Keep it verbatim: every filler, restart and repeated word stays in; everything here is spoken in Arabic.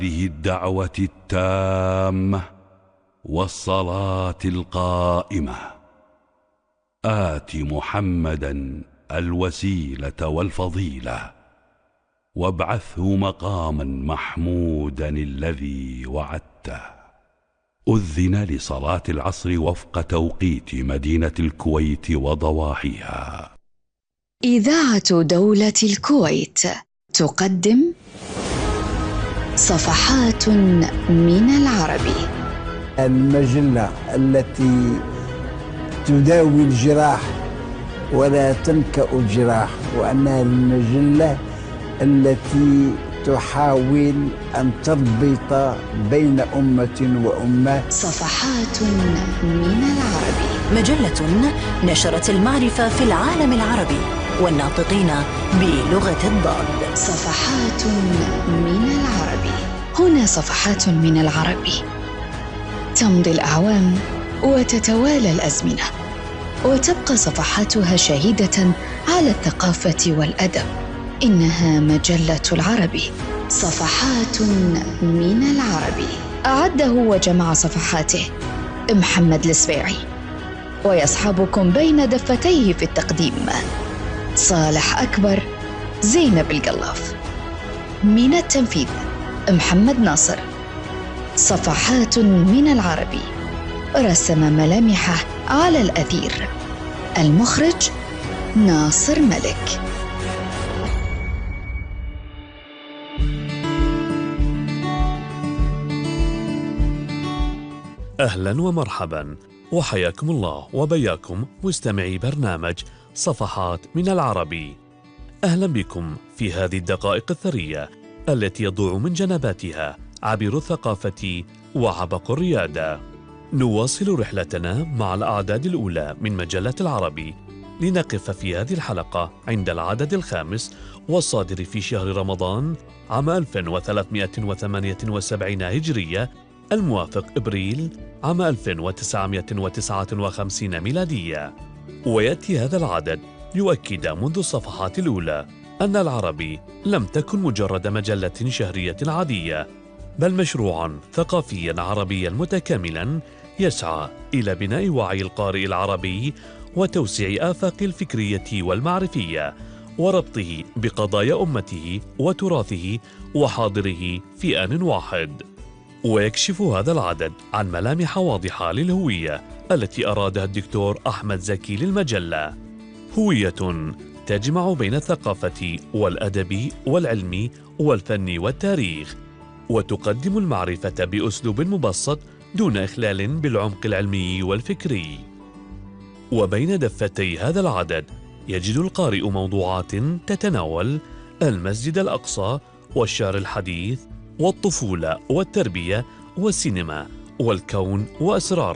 هذه الدعوة التامة والصلاة القائمة آت محمدا الوسيلة والفضيلة وابعثه مقاما محمودا الذي وعدته. أذن لصلاة العصر وفق توقيت مدينة الكويت وضواحيها. إذاعة دولة الكويت تقدم صفحات من العربي، المجلة التي تداوي الجراح ولا تنكأ الجراح، وأنها المجلة التي تحاول أن تربط بين أمة وأمة. صفحات من العربي، مجلة نشرت المعرفة في العالم العربي والناطقين بلغة الضاد. صفحات من العربي. هنا صفحات من العربي. تمضي الأعوام وتتوالى الأزمنة، وتبقى صفحاتها شاهدة على الثقافة والأدب. إنها مجلة العربي، صفحات من العربي. أعده وجمع صفحاته محمد السبيعي، ويصحبكم بين دفتيه في التقديم صالح أكبر، زينب القلاف. من التنفيذ محمد ناصر. صفحات من العربي، رسم ملامحه على الأثير. المخرج ناصر ملك. أهلا ومرحبا، وحياكم الله وبياكم مستمعي برنامج صفحات من العربي. أهلا بكم في هذه الدقائق الثرية التي يضوع من جنباتها عبير الثقافة وعبق الريادة. نواصل رحلتنا مع الأعداد الأولى من مجلة العربي، لنقف في هذه الحلقة عند العدد الخامس والصادر في شهر رمضان عام ألف وثلاثمائة وثمانية وسبعين هجرية، الموافق إبريل عام ألف وتسعمائة وتسعة وخمسين ميلادية. ويأتي هذا العدد يؤكد منذ الصفحات الأولى أن العربي لم تكن مجرد مجلة شهرية عادية، بل مشروعاً ثقافياً عربياً متكاملاً يسعى إلى بناء وعي القارئ العربي وتوسيع آفاق الفكرية والمعرفية، وربطه بقضايا أمته وتراثه وحاضره في آن واحد. ويكشف هذا العدد عن ملامح واضحة للهوية التي أرادها الدكتور أحمد زكي للمجلة، هوية تجمع بين الثقافة والأدب والعلم والفن والتاريخ، وتقدم المعرفة بأسلوب مبسط دون إخلال بالعمق العلمي والفكري. وبين دفتي هذا العدد يجد القارئ موضوعات تتناول المسجد الأقصى والشعر الحديث والطفولة والتربية والسينما والكون وأسرار